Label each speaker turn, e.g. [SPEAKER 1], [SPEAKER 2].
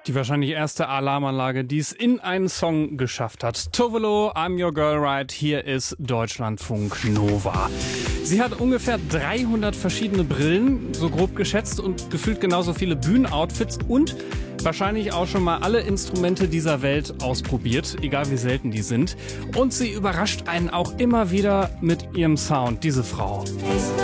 [SPEAKER 1] Die wahrscheinlich erste Alarmanlage, die es in einen Song geschafft hat. Tovolo, I'm Your Girl Right, hier ist Deutschlandfunk Nova. Sie hat ungefähr 300 verschiedene Brillen, so grob geschätzt, und gefühlt genauso viele Bühnenoutfits und wahrscheinlich auch schon mal alle Instrumente dieser Welt ausprobiert, egal wie selten die sind. Und sie überrascht einen auch immer wieder mit ihrem Sound, diese Frau.